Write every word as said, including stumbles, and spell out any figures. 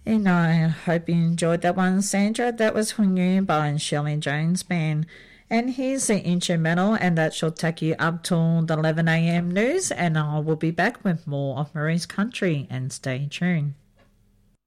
And I hope you enjoyed that one, Sandra. That was from you by Shirley Jones Band. And here's the instrumental, and that shall take you up till the eleven a m news, and I will be back with more of Marie's Country, and stay tuned.